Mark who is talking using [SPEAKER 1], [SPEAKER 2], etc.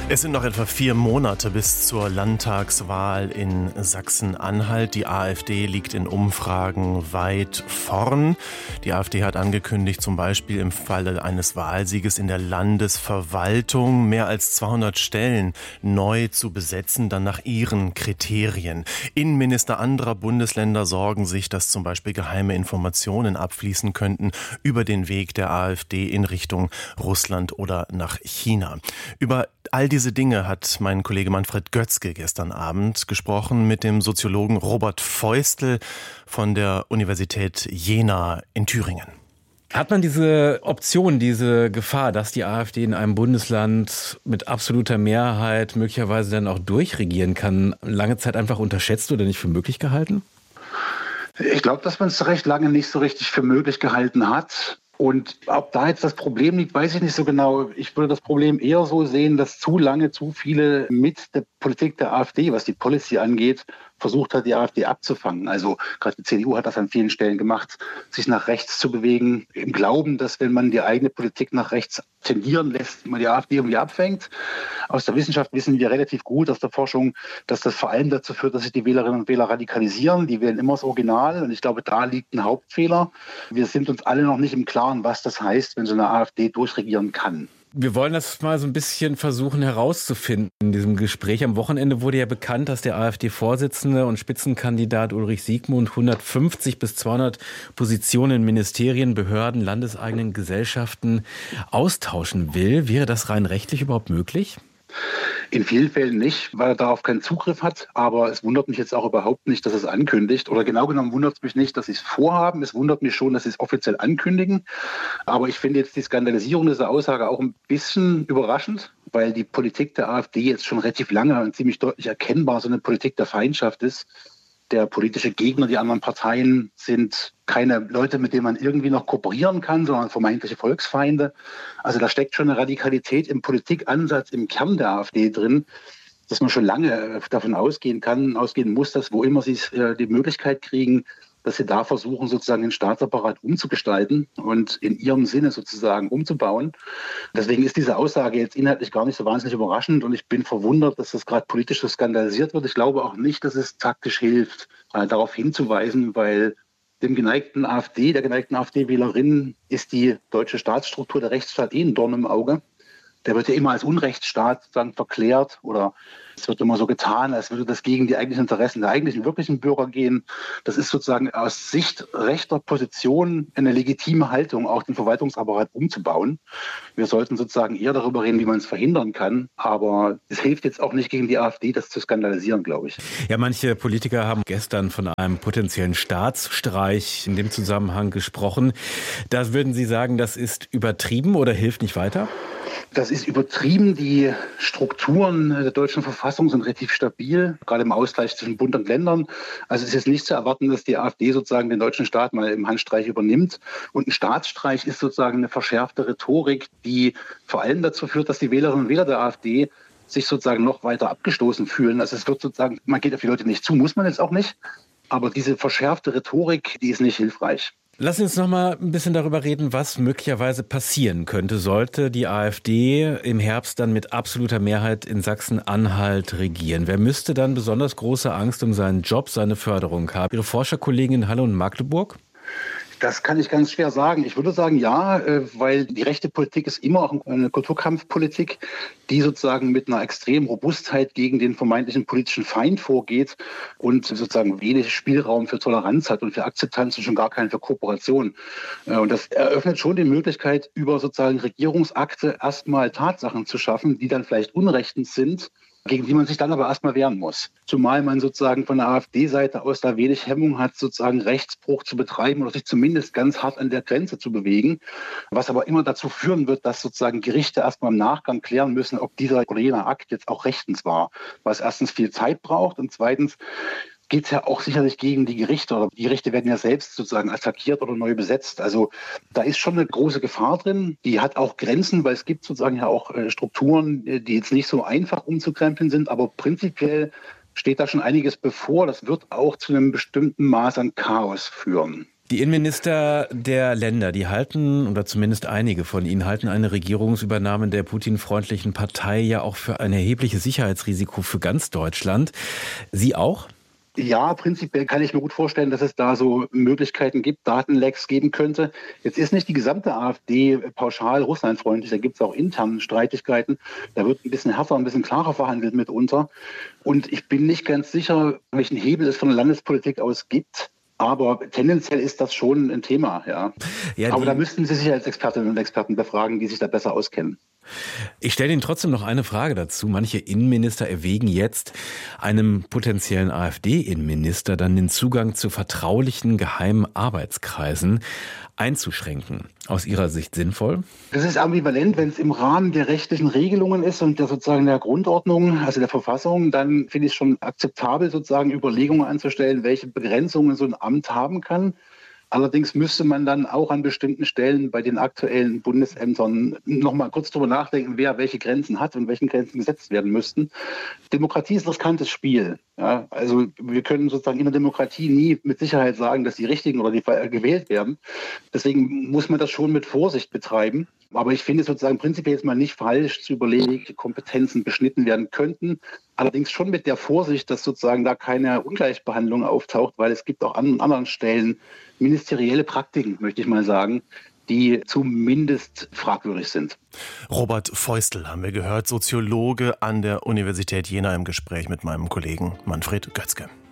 [SPEAKER 1] Es sind noch etwa 4 Monate bis zur Landtagswahl in Sachsen-Anhalt. Die AfD liegt in Umfragen weit vorn. Die AfD hat angekündigt, zum Beispiel im Falle eines Wahlsieges in der Landesverwaltung mehr als 200 Stellen neu zu besetzen, dann nach ihren Kriterien. Innenminister anderer Bundesländer sorgen sich, dass zum Beispiel geheime Informationen abfließen könnten über den Weg der AfD in Richtung Russland oder nach China. Über all diese Dinge hat mein Kollege Manfred Götzke gestern Abend gesprochen mit dem Soziologen Robert Feustel von der Universität Jena in Thüringen.
[SPEAKER 2] Hat man diese Option, diese Gefahr, dass die AfD in einem Bundesland mit absoluter Mehrheit möglicherweise dann auch durchregieren kann, lange Zeit einfach unterschätzt oder nicht für möglich gehalten?
[SPEAKER 3] Ich glaube, dass man es recht lange nicht so richtig für möglich gehalten hat. Und ob da jetzt das Problem liegt, weiß ich nicht so genau. Ich würde das Problem eher so sehen, dass zu lange zu viele mit der Politik der AfD, was die Policy angeht, versucht hat, die AfD abzufangen. Also gerade die CDU hat das an vielen Stellen gemacht, sich nach rechts zu bewegen, im Glauben, dass wenn man die eigene Politik nach rechts tendieren lässt, man die AfD irgendwie abfängt. Aus der Wissenschaft wissen wir relativ gut, aus der Forschung, dass das vor allem dazu führt, dass sich die Wählerinnen und Wähler radikalisieren. Die wählen immer das Original und ich glaube, da liegt ein Hauptfehler. Wir sind uns alle noch nicht im Klaren, was das heißt, wenn so eine AfD durchregieren kann.
[SPEAKER 2] Wir wollen das mal so ein bisschen versuchen herauszufinden in diesem Gespräch. Am Wochenende wurde ja bekannt, dass der AfD-Vorsitzende und Spitzenkandidat Ulrich Siegmund 150 bis 200 Positionen in Ministerien, Behörden, landeseigenen Gesellschaften austauschen will. Wäre das rein rechtlich überhaupt möglich?
[SPEAKER 3] In vielen Fällen nicht, weil er darauf keinen Zugriff hat. Aber es wundert mich jetzt auch überhaupt nicht, dass es ankündigt. Oder genau genommen wundert es mich nicht, dass sie es vorhaben. Es wundert mich schon, dass sie es offiziell ankündigen. Aber ich finde jetzt die Skandalisierung dieser Aussage auch ein bisschen überraschend, weil die Politik der AfD jetzt schon relativ lange und ziemlich deutlich erkennbar so eine Politik der Feindschaft ist. Der politische Gegner, die anderen Parteien, sind keine Leute, mit denen man irgendwie noch kooperieren kann, sondern vermeintliche Volksfeinde. Also da steckt schon eine Radikalität im Politikansatz im Kern der AfD drin, dass man schon lange davon ausgehen muss, dass wo immer sie die Möglichkeit kriegen, dass sie da versuchen, sozusagen den Staatsapparat umzugestalten und in ihrem Sinne sozusagen umzubauen. Deswegen ist diese Aussage jetzt inhaltlich gar nicht so wahnsinnig überraschend und ich bin verwundert, dass das gerade politisch so skandalisiert wird. Ich glaube auch nicht, dass es taktisch hilft, darauf hinzuweisen, weil der geneigten AfD-Wählerin ist die deutsche Staatsstruktur, der Rechtsstaat ein Dorn im Auge. Der wird ja immer als Unrechtsstaat dann verklärt oder es wird immer so getan, als würde das gegen die eigentlichen Interessen der eigentlichen wirklichen Bürger gehen. Das ist sozusagen aus Sicht rechter Position eine legitime Haltung, auch den Verwaltungsapparat umzubauen. Wir sollten sozusagen eher darüber reden, wie man es verhindern kann. Aber es hilft jetzt auch nicht gegen die AfD, das zu skandalisieren, glaube ich.
[SPEAKER 2] Ja, manche Politiker haben gestern von einem potenziellen Staatsstreich in dem Zusammenhang gesprochen. Da würden Sie sagen, das ist übertrieben oder hilft nicht weiter?
[SPEAKER 3] Das ist übertrieben. Die Strukturen der deutschen Verfassung sind relativ stabil, gerade im Ausgleich zwischen Bund und Ländern. Also es ist jetzt nicht zu erwarten, dass die AfD sozusagen den deutschen Staat mal im Handstreich übernimmt. Und ein Staatsstreich ist sozusagen eine verschärfte Rhetorik, die vor allem dazu führt, dass die Wählerinnen und Wähler der AfD sich sozusagen noch weiter abgestoßen fühlen. Also es wird sozusagen, man geht auf die Leute nicht zu, muss man jetzt auch nicht. Aber diese verschärfte Rhetorik, die ist nicht hilfreich.
[SPEAKER 2] Lass uns noch mal ein bisschen darüber reden, was möglicherweise passieren könnte, sollte die AfD im Herbst dann mit absoluter Mehrheit in Sachsen-Anhalt regieren. Wer müsste dann besonders große Angst um seinen Job, seine Förderung haben? Ihre Forscherkollegen in Halle und Magdeburg?
[SPEAKER 3] Das kann ich ganz schwer sagen. Ich würde sagen, ja, weil die rechte Politik ist immer auch eine Kulturkampfpolitik, die sozusagen mit einer extremen Robustheit gegen den vermeintlichen politischen Feind vorgeht und sozusagen wenig Spielraum für Toleranz hat und für Akzeptanz und schon gar keinen für Kooperation. Und das eröffnet schon die Möglichkeit, über sozusagen Regierungsakte erstmal Tatsachen zu schaffen, die dann vielleicht unrechtens sind, gegen die man sich dann aber erstmal wehren muss. Zumal man sozusagen von der AfD-Seite aus da wenig Hemmung hat, sozusagen Rechtsbruch zu betreiben oder sich zumindest ganz hart an der Grenze zu bewegen. Was aber immer dazu führen wird, dass sozusagen Gerichte erstmal im Nachgang klären müssen, ob dieser oder jener Akt jetzt auch rechtens war. Was erstens viel Zeit braucht und zweitens geht es ja auch sicherlich gegen die Gerichte. Oder die Gerichte werden ja selbst sozusagen attackiert oder neu besetzt. Also da ist schon eine große Gefahr drin. Die hat auch Grenzen, weil es gibt sozusagen ja auch Strukturen, die jetzt nicht so einfach umzukrempeln sind. Aber prinzipiell steht da schon einiges bevor. Das wird auch zu einem bestimmten Maß an Chaos führen.
[SPEAKER 2] Die Innenminister der Länder, die halten, oder zumindest einige von ihnen, halten eine Regierungsübernahme der Putin-freundlichen Partei ja auch für ein erhebliches Sicherheitsrisiko für ganz Deutschland. Sie auch?
[SPEAKER 3] Ja, prinzipiell kann ich mir gut vorstellen, dass es da so Möglichkeiten gibt, Datenlecks geben könnte. Jetzt ist nicht die gesamte AfD pauschal russlandfreundlich, da gibt es auch interne Streitigkeiten. Da wird ein bisschen härter, ein bisschen klarer verhandelt mitunter. Und ich bin nicht ganz sicher, welchen Hebel es von der Landespolitik aus gibt. Aber tendenziell ist das schon ein Thema, ja. Aber da müssten Sie sich als Expertinnen und Experten befragen, die sich da besser auskennen.
[SPEAKER 2] Ich stelle Ihnen trotzdem noch eine Frage dazu. Manche Innenminister erwägen jetzt, einem potenziellen AfD-Innenminister dann den Zugang zu vertraulichen geheimen Arbeitskreisen einzuschränken. Aus Ihrer Sicht sinnvoll?
[SPEAKER 3] Das ist ambivalent, wenn es im Rahmen der rechtlichen Regelungen ist und der sozusagen der Grundordnung, also der Verfassung, dann finde ich es schon akzeptabel, sozusagen Überlegungen anzustellen, welche Begrenzungen so ein Amt haben kann. Allerdings müsste man dann auch an bestimmten Stellen bei den aktuellen Bundesämtern noch mal kurz drüber nachdenken, wer welche Grenzen hat und welchen Grenzen gesetzt werden müssten. Demokratie ist ein riskantes Spiel. Ja, also wir können sozusagen in der Demokratie nie mit Sicherheit sagen, dass die Richtigen oder die gewählt werden. Deswegen muss man das schon mit Vorsicht betreiben. Aber ich finde es sozusagen prinzipiell jetzt mal nicht falsch zu überlegen, welche Kompetenzen beschnitten werden könnten. Allerdings schon mit der Vorsicht, dass sozusagen da keine Ungleichbehandlung auftaucht, weil es gibt auch an anderen Stellen ministerielle Praktiken, möchte ich mal sagen, die zumindest fragwürdig sind.
[SPEAKER 1] Robert Feustel haben wir gehört, Soziologe an der Universität Jena im Gespräch mit meinem Kollegen Manfred Götzke.